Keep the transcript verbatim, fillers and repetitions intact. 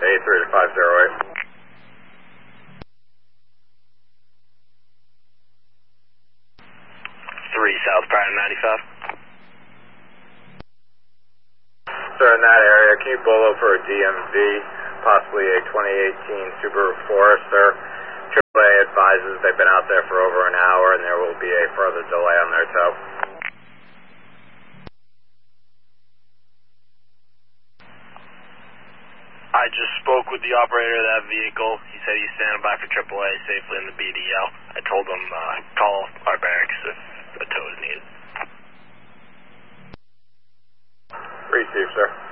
eight three to five zero eight. three South Brandon ninety-five. Sir, in that area, can you bolo for a D M V, possibly a twenty eighteen Subaru Forester? triple A advises they've been out there for over an hour and there will be a further delay on their tow. I just spoke with the operator of that vehicle. He said he's standing by for triple A safely in the B D L. I told him uh, call our barracks if a tow is needed. Received, sir.